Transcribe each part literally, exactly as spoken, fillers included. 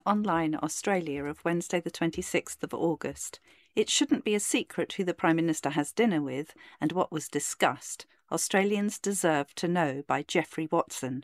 Online Australia of Wednesday the twenty-sixth of August. It shouldn't be a secret who the Prime Minister has dinner with and what was discussed. Australians deserve to know, by Geoffrey Watson.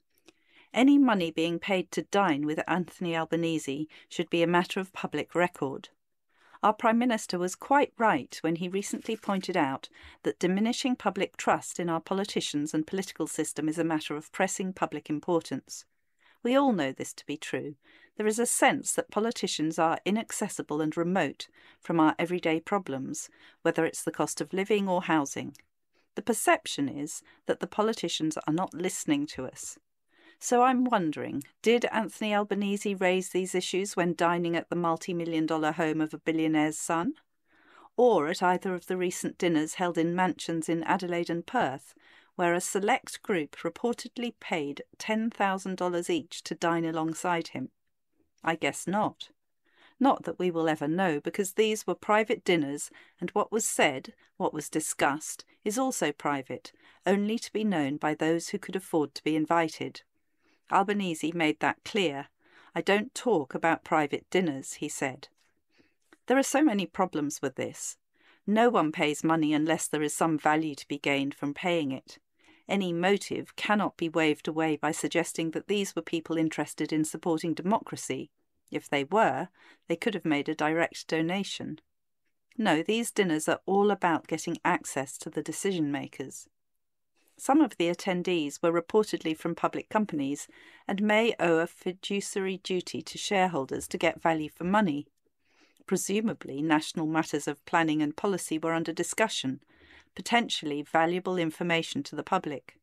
Any money being paid to dine with Anthony Albanese should be a matter of public record. Our Prime Minister was quite right when he recently pointed out that diminishing public trust in our politicians and political system is a matter of pressing public importance. We all know this to be true. There is a sense that politicians are inaccessible and remote from our everyday problems, whether it's the cost of living or housing. The perception is that the politicians are not listening to us. So I'm wondering, did Anthony Albanese raise these issues when dining at the multi-million dollar home of a billionaire's son? Or at either of the recent dinners held in mansions in Adelaide and Perth, where a select group reportedly paid ten thousand dollars each to dine alongside him? I guess not. Not that we will ever know, because these were private dinners, and what was said, what was discussed, is also private, only to be known by those who could afford to be invited. Albanese made that clear. "I don't talk about private dinners," he said. There are so many problems with this. No one pays money unless there is some value to be gained from paying it. Any motive cannot be waved away by suggesting that these were people interested in supporting democracy. If they were, they could have made a direct donation. No, these dinners are all about getting access to the decision-makers. Some of the attendees were reportedly from public companies and may owe a fiduciary duty to shareholders to get value for money. Presumably, national matters of planning and policy were under discussion, potentially valuable information to the public.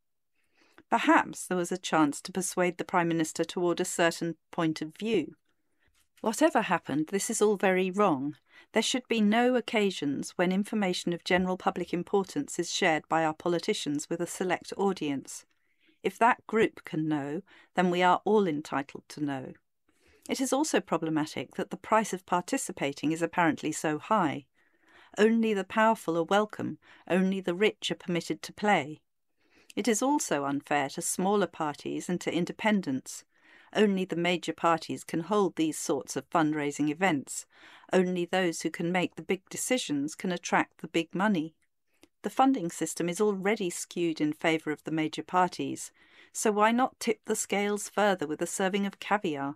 Perhaps there was a chance to persuade the Prime Minister toward a certain point of view. Whatever happened, this is all very wrong. There should be no occasions when information of general public importance is shared by our politicians with a select audience. If that group can know, then we are all entitled to know. It is also problematic that the price of participating is apparently so high. Only the powerful are welcome, only the rich are permitted to play. It is also unfair to smaller parties and to independents. Only the major parties can hold these sorts of fundraising events. Only those who can make the big decisions can attract the big money. The funding system is already skewed in favour of the major parties, so why not tip the scales further with a serving of caviar?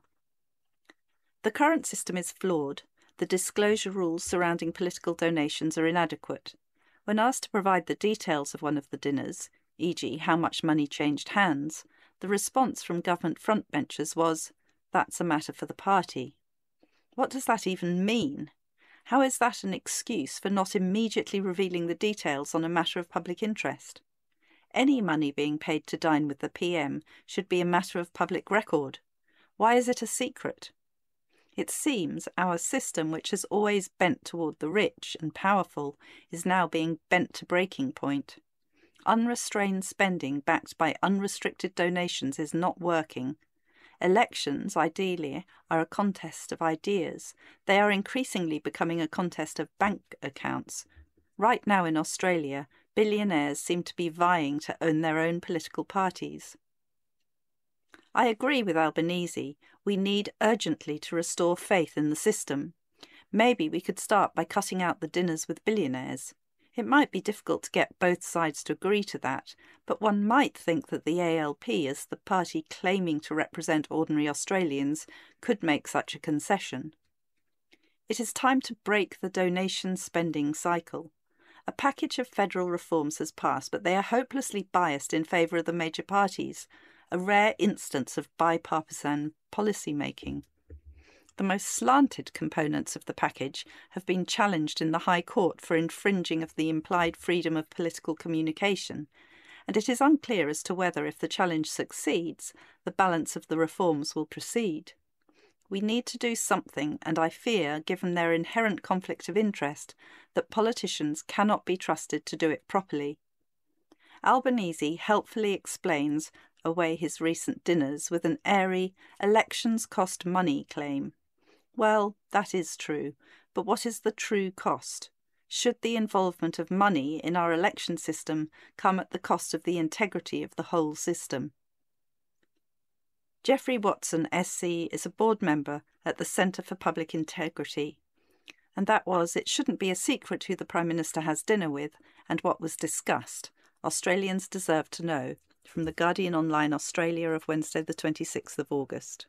The current system is flawed. The disclosure rules surrounding political donations are inadequate. When asked to provide the details of one of the dinners, for example how much money changed hands, the response from government frontbenchers was, "That's a matter for the party." What does that even mean? How is that an excuse for not immediately revealing the details on a matter of public interest? Any money being paid to dine with the P M should be a matter of public record. Why is it a secret? It seems our system, which has always bent toward the rich and powerful, is now being bent to breaking point. Unrestrained spending backed by unrestricted donations is not working. Elections, ideally, are a contest of ideas. They are increasingly becoming a contest of bank accounts. Right now in Australia, billionaires seem to be vying to own their own political parties. I agree with Albanese. We need urgently to restore faith in the system. Maybe we could start by cutting out the dinners with billionaires. It might be difficult to get both sides to agree to that, but one might think that the A L P, as the party claiming to represent ordinary Australians, could make such a concession. It is time to break the donation spending cycle. A package of federal reforms has passed, but they are hopelessly biased in favour of the major parties, a rare instance of bipartisan policy making. The most slanted components of the package have been challenged in the High Court for infringing of the implied freedom of political communication, and it is unclear as to whether, if the challenge succeeds, the balance of the reforms will proceed. We need to do something, and I fear, given their inherent conflict of interest, that politicians cannot be trusted to do it properly. Albanese helpfully explains away his recent dinners with an airy "elections cost money" claim. Well, that is true, but what is the true cost? Should the involvement of money in our election system come at the cost of the integrity of the whole system? Geoffrey Watson, S C, is a board member at the Centre for Public Integrity. And that was, it shouldn't be a secret who the Prime Minister has dinner with and what was discussed. Australians deserve to know, from the Guardian Online Australia of Wednesday the twenty-sixth of August.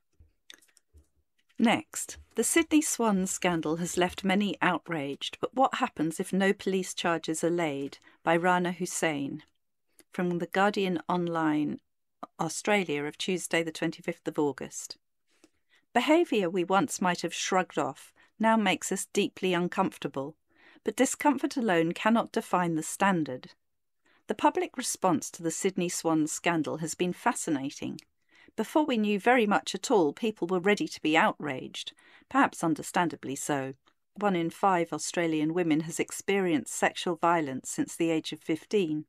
Next, the Sydney Swans scandal has left many outraged, but what happens if no police charges are laid? By Rana Hussain, from the Guardian Online Australia of Tuesday the twenty-fifth of August. Behaviour we once might have shrugged off now makes us deeply uncomfortable, but discomfort alone cannot define the standard. The public response to the Sydney Swans scandal has been fascinating. Before we knew very much at all, people were ready to be outraged, perhaps understandably so. One in five Australian women has experienced sexual violence since the age of fifteen.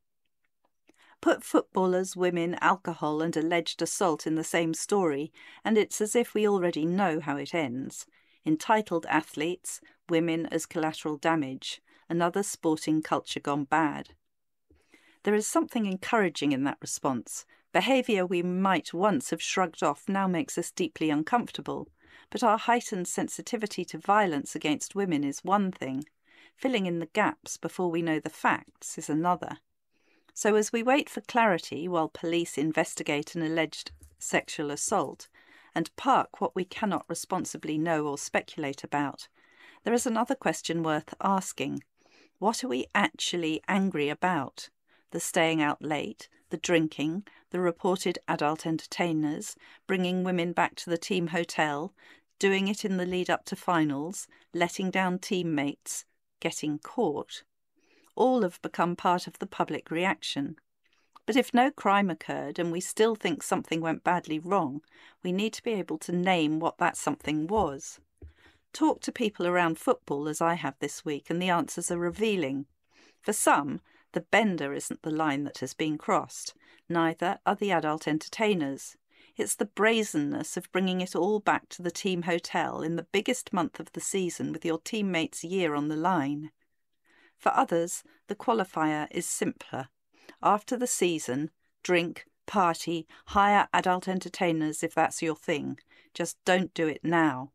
Put footballers, women, alcohol and alleged assault in the same story, and it's as if we already know how it ends. Entitled athletes, women as collateral damage, another sporting culture gone bad. There is something encouraging in that response. Behaviour we might once have shrugged off now makes us deeply uncomfortable, but our heightened sensitivity to violence against women is one thing. Filling in the gaps before we know the facts is another. So as we wait for clarity while police investigate an alleged sexual assault and park what we cannot responsibly know or speculate about, there is another question worth asking. What are we actually angry about? The staying out late, the drinking, the reported adult entertainers, bringing women back to the team hotel, doing it in the lead up to finals, letting down teammates, getting caught. All have become part of the public reaction. But if no crime occurred and we still think something went badly wrong, we need to be able to name what that something was. Talk to people around football as I have this week and the answers are revealing. For some, the bender isn't the line that has been crossed. Neither are the adult entertainers. It's the brazenness of bringing it all back to the team hotel in the biggest month of the season with your teammates' year on the line. For others, the qualifier is simpler. After the season, drink, party, hire adult entertainers if that's your thing. Just don't do it now.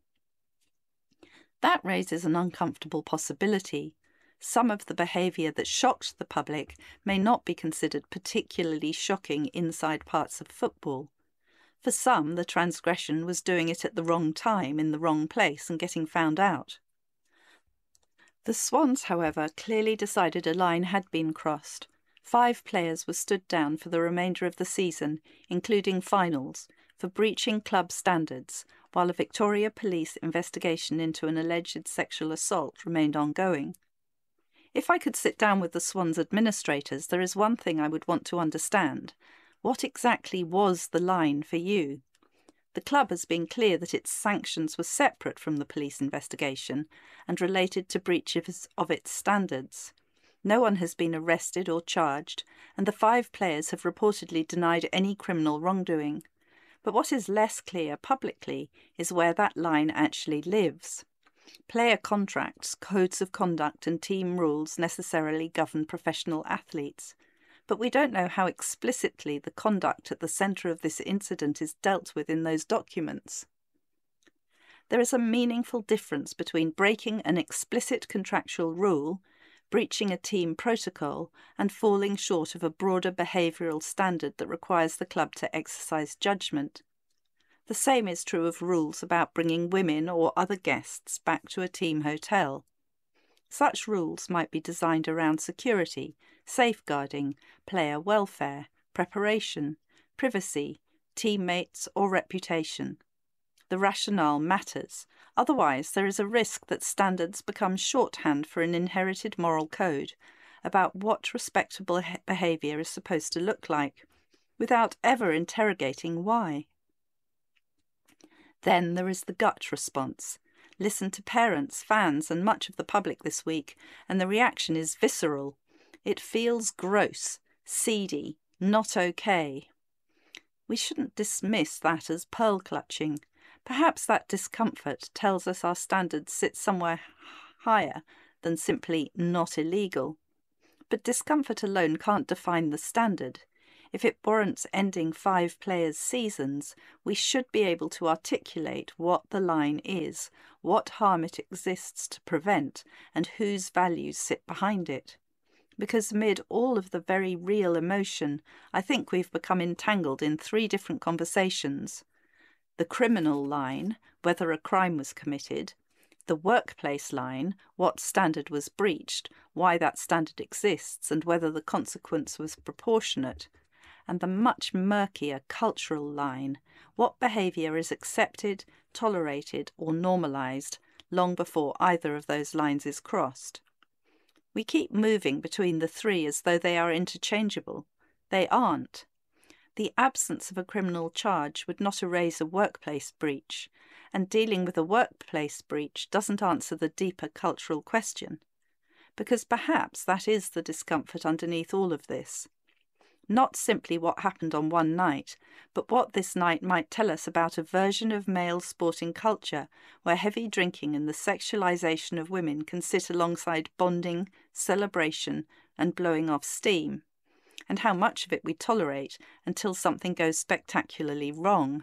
That raises an uncomfortable possibility. Some of the behaviour that shocked the public may not be considered particularly shocking inside parts of football. For some, the transgression was doing it at the wrong time, in the wrong place, and getting found out. The Swans, however, clearly decided a line had been crossed. Five players were stood down for the remainder of the season, including finals, for breaching club standards, while a Victoria Police investigation into an alleged sexual assault remained ongoing. If I could sit down with the Swans administrators, there is one thing I would want to understand. What exactly was the line for you? The club has been clear that its sanctions were separate from the police investigation and related to breaches of its standards. No one has been arrested or charged, and the five players have reportedly denied any criminal wrongdoing. But what is less clear publicly is where that line actually lives. Player contracts, codes of conduct and team rules necessarily govern professional athletes, but we don't know how explicitly the conduct at the centre of this incident is dealt with in those documents. There is a meaningful difference between breaking an explicit contractual rule, breaching a team protocol, and falling short of a broader behavioural standard that requires the club to exercise judgment. The same is true of rules about bringing women or other guests back to a team hotel. Such rules might be designed around security, safeguarding, player welfare, preparation, privacy, teammates or reputation. The rationale matters, otherwise there is a risk that standards become shorthand for an inherited moral code about what respectable behaviour is supposed to look like, without ever interrogating why. Then there is the gut response. Listen to parents, fans and much of the public this week, and the reaction is visceral. It feels gross, seedy, not okay. We shouldn't dismiss that as pearl clutching. Perhaps that discomfort tells us our standards sit somewhere higher than simply not illegal. But discomfort alone can't define the standard. If it warrants ending five players' seasons, we should be able to articulate what the line is, what harm it exists to prevent, and whose values sit behind it. Because amid all of the very real emotion, I think we've become entangled in three different conversations. The criminal line, whether a crime was committed; the workplace line, what standard was breached, why that standard exists, and whether the consequence was proportionate; and the much murkier cultural line, what behaviour is accepted, tolerated, or normalised, long before either of those lines is crossed. We keep moving between the three as though they are interchangeable. They aren't. The absence of a criminal charge would not erase a workplace breach, and dealing with a workplace breach doesn't answer the deeper cultural question. Because perhaps that is the discomfort underneath all of this. Not simply what happened on one night, but what this night might tell us about a version of male sporting culture where heavy drinking and the sexualization of women can sit alongside bonding, celebration, and blowing off steam, and how much of it we tolerate until something goes spectacularly wrong.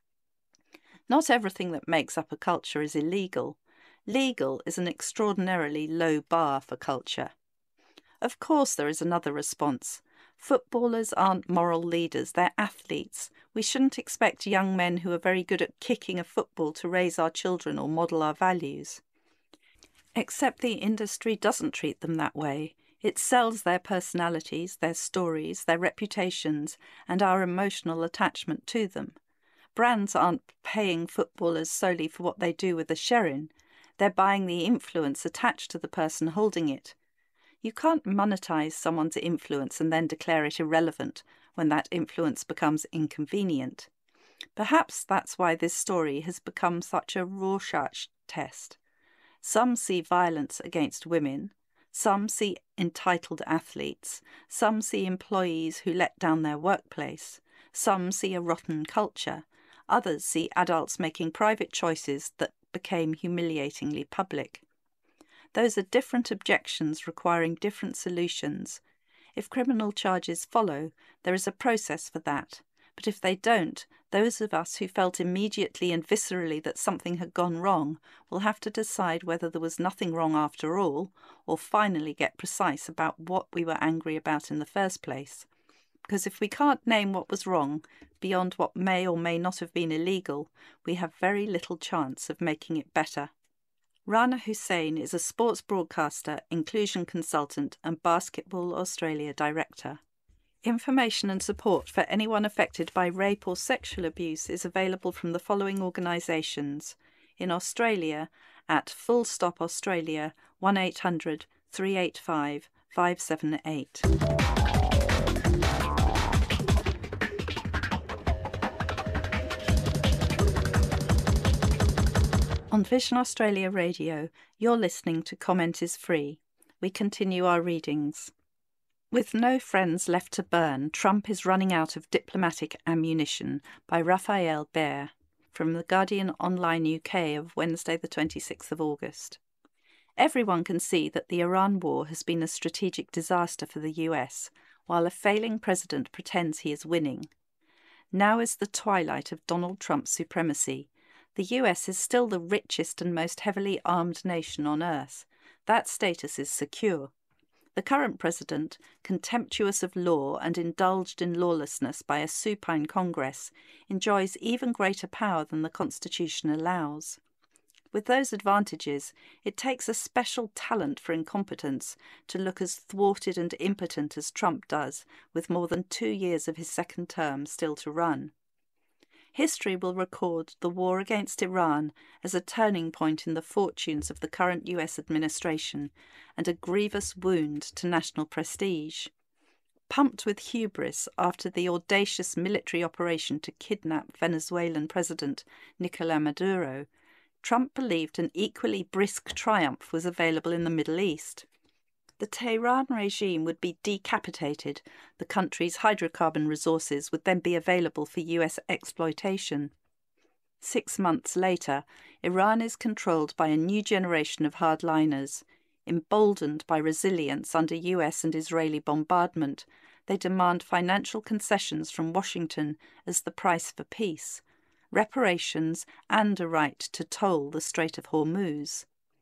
Not everything that makes up a culture is illegal. Legal is an extraordinarily low bar for culture. Of course there is another response. Footballers aren't moral leaders, they're athletes. We shouldn't expect young men who are very good at kicking a football to raise our children or model our values. Except the industry doesn't treat them that way. It sells their personalities, their stories, their reputations, and our emotional attachment to them. Brands aren't paying footballers solely for what they do with the sherin. They're buying the influence attached to the person holding it. You can't monetize someone's influence and then declare it irrelevant when that influence becomes inconvenient. Perhaps that's why this story has become such a Rorschach test. Some see violence against women, some see entitled athletes, some see employees who let down their workplace, some see a rotten culture, others see adults making private choices that became humiliatingly public. Those are different objections requiring different solutions. If criminal charges follow, there is a process for that. But if they don't, those of us who felt immediately and viscerally that something had gone wrong will have to decide whether there was nothing wrong after all, or finally get precise about what we were angry about in the first place. Because if we can't name what was wrong, beyond what may or may not have been illegal, we have very little chance of making it better. Rana Hussain is a sports broadcaster, inclusion consultant and Basketball Australia director. Information and support for anyone affected by rape or sexual abuse is available from the following organisations. In Australia, at Full Stop Australia, one eight hundred, three eight five, five seven eight. On Vision Australia Radio, you're listening to Comment is Free. We continue our readings. With no friends left to burn, Trump is running out of diplomatic ammunition by Raphael Behr, from The Guardian Online U K of Wednesday the twenty-sixth of August. Everyone can see that the Iran war has been a strategic disaster for the U S, while a failing president pretends he is winning. Now is the twilight of Donald Trump's supremacy. The U S is still the richest and most heavily armed nation on earth. That status is secure. The current president, contemptuous of law and indulged in lawlessness by a supine Congress, enjoys even greater power than the Constitution allows. With those advantages, it takes a special talent for incompetence to look as thwarted and impotent as Trump does, with more than two years of his second term still to run. History will record the war against Iran as a turning point in the fortunes of the current U S administration and a grievous wound to national prestige. Pumped with hubris after the audacious military operation to kidnap Venezuelan President Nicolás Maduro, Trump believed an equally brisk triumph was available in the Middle East. The Tehran regime would be decapitated, the country's hydrocarbon resources would then be available for U S exploitation. Six months later, Iran is controlled by a new generation of hardliners. Emboldened by resilience under U S and Israeli bombardment, They demand financial concessions from Washington as the price for peace, reparations and a right to toll the Strait of Hormuz.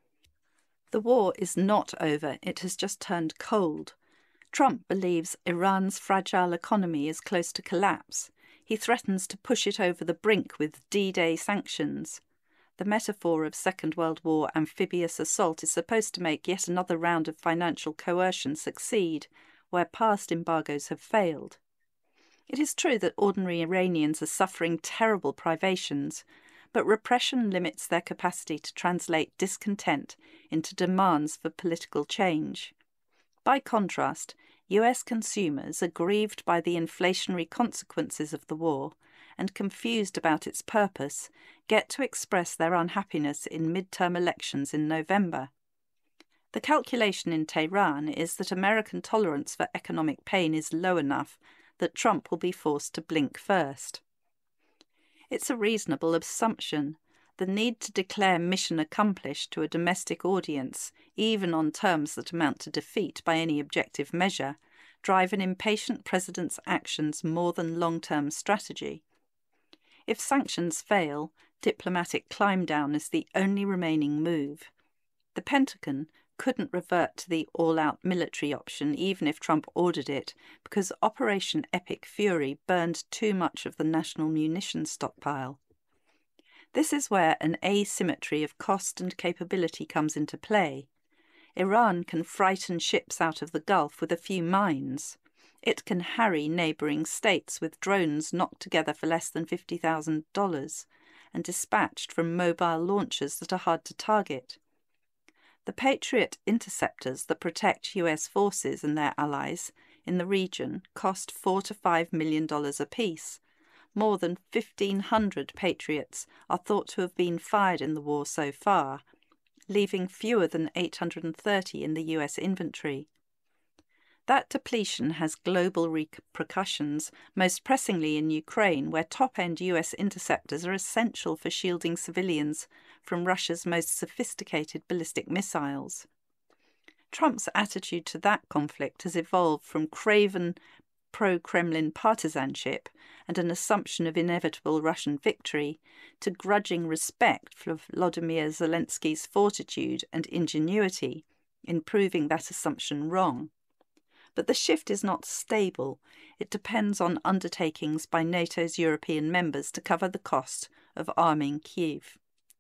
The war is not over, it has just turned cold. Trump believes Iran's fragile economy is close to collapse. He threatens to push it over the brink with D-Day sanctions. The metaphor of Second World War amphibious assault is supposed to make yet another round of financial coercion succeed, where past embargoes have failed. It is true that ordinary Iranians are suffering terrible privations, but repression limits their capacity to translate discontent into demands for political change. By contrast, U S consumers are grieved by the inflationary consequences of the war and confused about its purpose get to express their unhappiness in midterm elections in November. The calculation in Tehran is that American tolerance for economic pain is low enough that Trump will be forced to blink first. It's a reasonable assumption. The need to declare mission accomplished to a domestic audience, even on terms that amount to defeat by any objective measure, drive an impatient president's actions more than long-term strategy. If sanctions fail, diplomatic climb-down is the only remaining move. The Pentagon couldn't revert to the all-out military option even if Trump ordered it, because Operation Epic Fury burned too much of the national munitions stockpile. This is where an asymmetry of cost and capability comes into play. Iran can frighten ships out of the Gulf with a few mines. It can harry neighbouring states with drones knocked together for less than fifty thousand dollars and dispatched from mobile launchers that are hard to target. The Patriot interceptors that protect U S forces and their allies in the region cost four to five million dollars apiece. More than fifteen hundred Patriots are thought to have been fired in the war so far, leaving fewer than eight hundred thirty in the U S inventory. That depletion has global repercussions, most pressingly in Ukraine, where top-end U S interceptors are essential for shielding civilians from Russia's most sophisticated ballistic missiles. Trump's attitude to that conflict has evolved from craven pro-Kremlin partisanship and an assumption of inevitable Russian victory to grudging respect for Volodymyr Zelensky's fortitude and ingenuity in proving that assumption wrong. But the shift is not stable. It depends on undertakings by NATO's European members to cover the cost of arming Kyiv.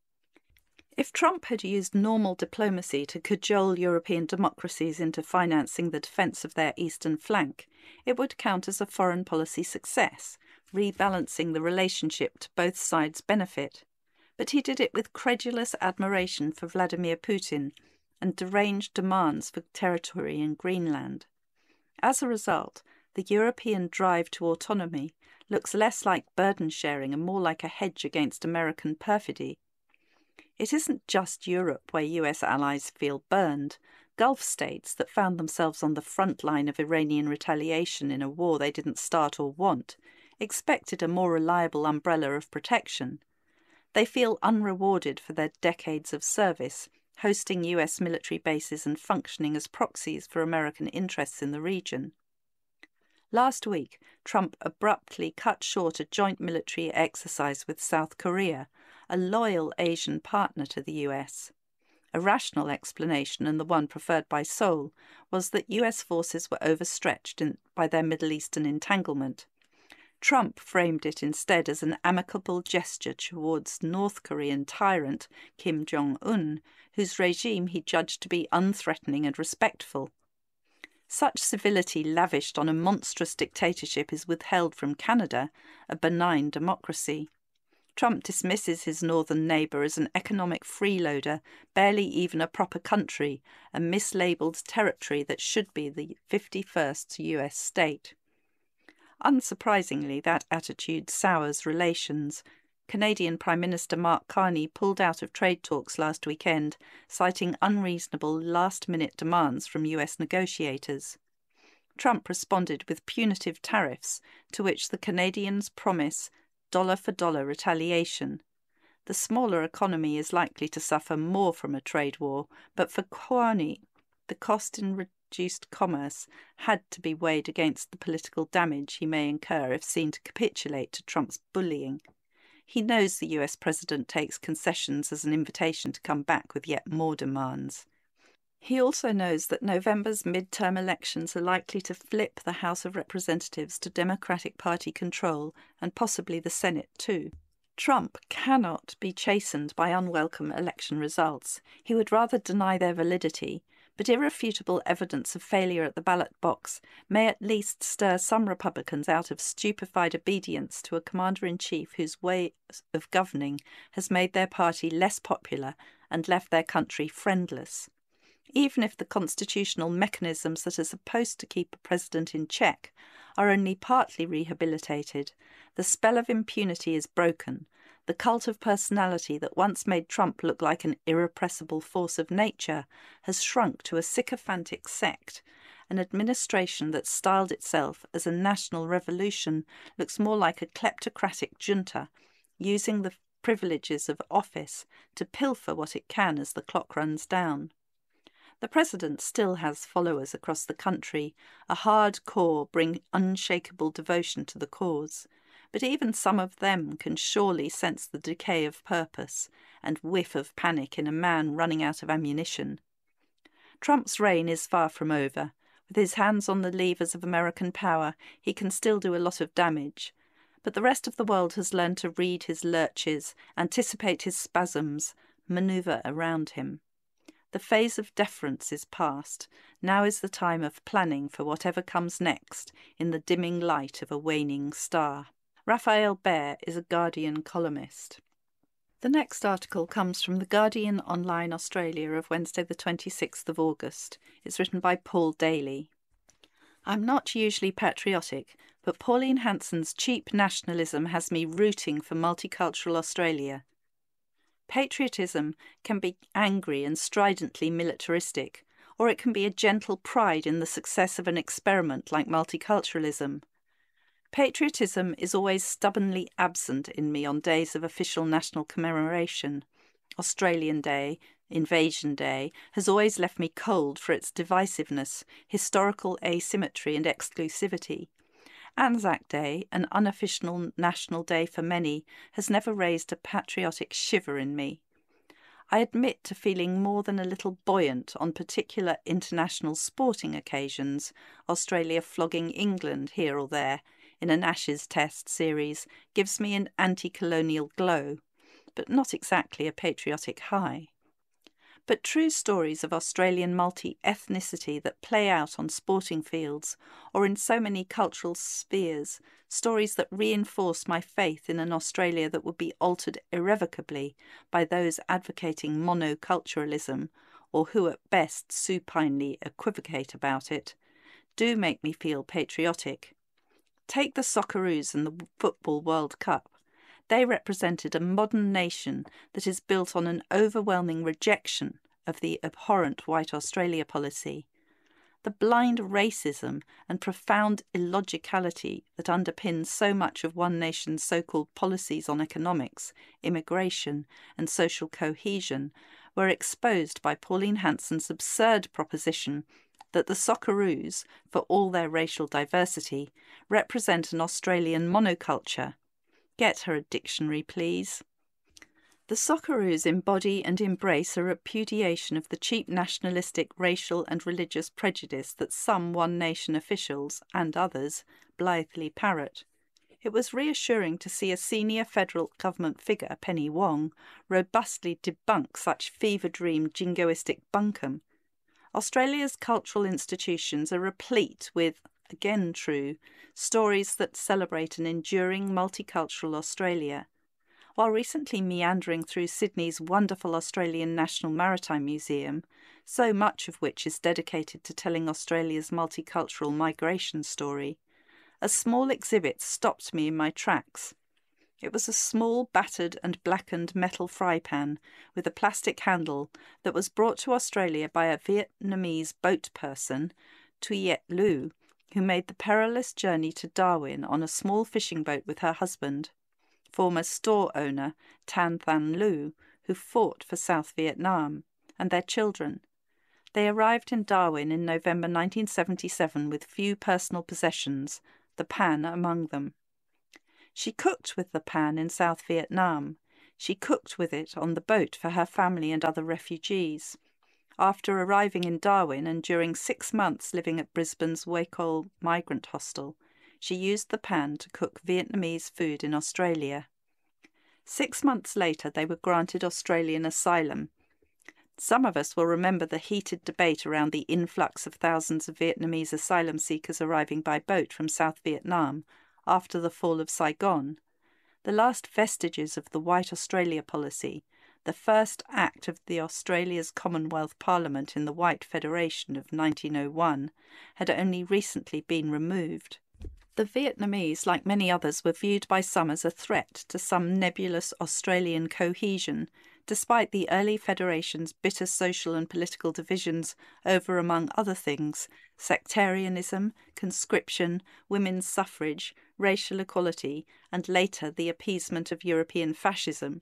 If Trump had used normal diplomacy to cajole European democracies into financing the defence of their eastern flank, it would count as a foreign policy success, rebalancing the relationship to both sides' benefit. But he did it with credulous admiration for Vladimir Putin and deranged demands for territory in Greenland. As a result, the European drive to autonomy looks less like burden sharing and more like a hedge against American perfidy. It isn't just Europe where U S allies feel burned. Gulf states that found themselves on the front line of Iranian retaliation in a war they didn't start or want expected a more reliable umbrella of protection. They feel unrewarded for their decades of service, hosting U S military bases and functioning as proxies for American interests in the region. Last week, Trump abruptly cut short a joint military exercise with South Korea, a loyal Asian partner to the U S. A rational explanation, and the one preferred by Seoul, was that U S forces were overstretched in, by their Middle Eastern entanglement. Trump framed it instead as an amicable gesture towards North Korean tyrant Kim Jong-un, whose regime he judged to be unthreatening and respectful. Such civility lavished on a monstrous dictatorship is withheld from Canada, a benign democracy. Trump dismisses his northern neighbour as an economic freeloader, barely even a proper country, a mislabelled territory that should be the fifty-first U S state. Unsurprisingly, that attitude sours relations. Canadian Prime Minister Mark Carney pulled out of trade talks last weekend, citing unreasonable last-minute demands from U S negotiators. Trump responded with punitive tariffs, to which the Canadians promise dollar-for-dollar retaliation. The smaller economy is likely to suffer more from a trade war, but for Carney, the cost in reduced commerce had to be weighed against the political damage he may incur if seen to capitulate to Trump's bullying. He knows the U S president takes concessions as an invitation to come back with yet more demands. He also knows that November's midterm elections are likely to flip the House of Representatives to Democratic Party control and possibly the Senate too. Trump cannot be chastened by unwelcome election results. He would rather deny their validity, but irrefutable evidence of failure at the ballot box may at least stir some Republicans out of stupefied obedience to a commander-in-chief whose way of governing has made their party less popular and left their country friendless. Even if the constitutional mechanisms that are supposed to keep a president in check are only partly rehabilitated, the spell of impunity is broken. The cult of personality that once made Trump look like an irrepressible force of nature has shrunk to a sycophantic sect. An administration that styled itself as a national revolution looks more like a kleptocratic junta, using the privileges of office to pilfer what it can as the clock runs down. The president still has followers across the country. A hard core bring unshakable devotion to the cause. But even some of them can surely sense the decay of purpose and whiff of panic in a man running out of ammunition. Trump's reign is far from over. With his hands on the levers of American power, he can still do a lot of damage. But the rest of the world has learned to read his lurches, anticipate his spasms, manoeuvre around him. The phase of deference is past. Now is the time of planning for whatever comes next in the dimming light of a waning star. Raphael Behr is a Guardian columnist. The next article comes from the Guardian Online Australia of Wednesday the twenty-sixth of August. It's written by Paul Daly. I'm not usually patriotic, but Pauline Hanson's cheap nationalism has me rooting for multicultural Australia. Patriotism can be angry and stridently militaristic, or it can be a gentle pride in the success of an experiment like multiculturalism. Patriotism is always stubbornly absent in me on days of official national commemoration. Australian Day, Invasion Day, has always left me cold for its divisiveness, historical asymmetry and exclusivity. Anzac Day, an unofficial national day for many, has never raised a patriotic shiver in me. I admit to feeling more than a little buoyant on particular international sporting occasions, Australia flogging England here or there in an Ashes Test series gives me an anti-colonial glow, but not exactly a patriotic high. But true stories of Australian multi-ethnicity that play out on sporting fields or in so many cultural spheres, stories that reinforce my faith in an Australia that would be altered irrevocably by those advocating monoculturalism or who at best supinely equivocate about it, do make me feel patriotic. Take the Socceroos and the Football World Cup. They represented a modern nation that is built on an overwhelming rejection of the abhorrent White Australia policy. The blind racism and profound illogicality that underpins so much of one nation's so-called policies on economics, immigration and social cohesion were exposed by Pauline Hanson's absurd proposition that the Socceroos, for all their racial diversity, represent an Australian monoculture. Get her a dictionary, please. The Socceroos embody and embrace a repudiation of the cheap nationalistic, racial and religious prejudice that some One Nation officials, and others, blithely parrot. It was reassuring to see a senior federal government figure, Penny Wong, robustly debunk such fever-dream jingoistic bunkum. Australia's cultural institutions are replete with, again true, stories that celebrate an enduring multicultural Australia. While recently meandering through Sydney's wonderful Australian National Maritime Museum, so much of which is dedicated to telling Australia's multicultural migration story, a small exhibit stopped me in my tracks. It was a small, battered and blackened metal fry pan with a plastic handle that was brought to Australia by a Vietnamese boat person, Thuy Lu, who made the perilous journey to Darwin on a small fishing boat with her husband, former store owner Tan Than Lu, who fought for South Vietnam, and their children. They arrived in Darwin in November nineteen seventy-seven with few personal possessions, the pan among them. She cooked with the pan in South Vietnam. She cooked with it on the boat for her family and other refugees. After arriving in Darwin and during six months living at Brisbane's Wacol migrant hostel, she used the pan to cook Vietnamese food in Australia. Six months later, they were granted Australian asylum. Some of us will remember the heated debate around the influx of thousands of Vietnamese asylum seekers arriving by boat from South Vietnam after the fall of Saigon. The last vestiges of the White Australia policy, the first act of the Australia's Commonwealth Parliament in the White Federation of nineteen oh one, had only recently been removed. The Vietnamese, like many others, were viewed by some as a threat to some nebulous Australian cohesion, despite the early Federation's bitter social and political divisions over, among other things, sectarianism, conscription, women's suffrage, racial equality, and later the appeasement of European fascism.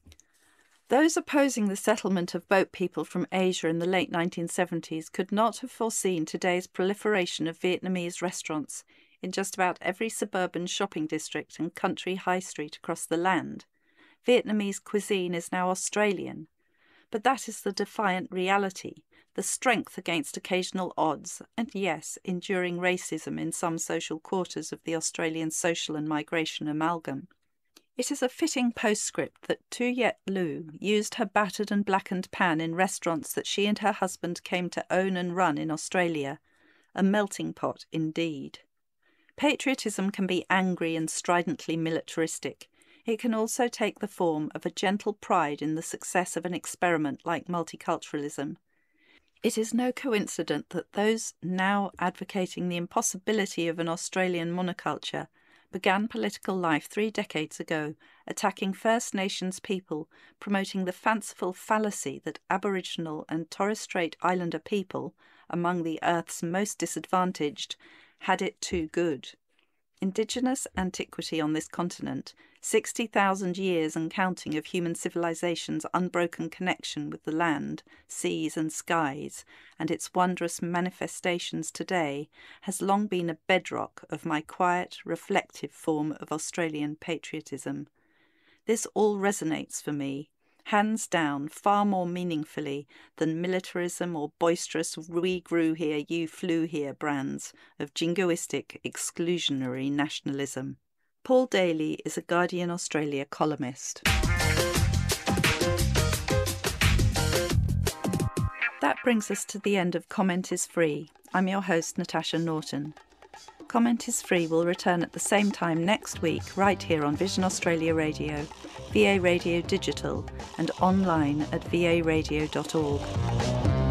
Those opposing the settlement of boat people from Asia in the late nineteen seventies could not have foreseen today's proliferation of Vietnamese restaurants in just about every suburban shopping district and country high street across the land. Vietnamese cuisine is now Australian. But that is the defiant reality, the strength against occasional odds, and yes, enduring racism in some social quarters of the Australian social and migration amalgam. It is a fitting postscript that Tu Yet Lu used her battered and blackened pan in restaurants that she and her husband came to own and run in Australia. A melting pot indeed. Patriotism can be angry and stridently militaristic. It can also take the form of a gentle pride in the success of an experiment like multiculturalism. It is no coincidence that those now advocating the impossibility of an Australian monoculture began political life three decades ago, attacking First Nations people, promoting the fanciful fallacy that Aboriginal and Torres Strait Islander people, among the Earth's most disadvantaged, had it too good. Indigenous antiquity on this continent, sixty thousand years and counting of human civilization's unbroken connection with the land, seas and skies, and its wondrous manifestations today, has long been a bedrock of my quiet, reflective form of Australian patriotism. This all resonates for me, hands down, far more meaningfully than militarism or boisterous "we grew here, you flew here" brands of jingoistic, exclusionary nationalism. Paul Daly is a Guardian Australia columnist. That brings us to the end of Comment is Free. I'm your host, Natasha Norton. Comment is Free will return at the same time next week, right here on Vision Australia Radio, V A Radio Digital, and online at v a radio dot org.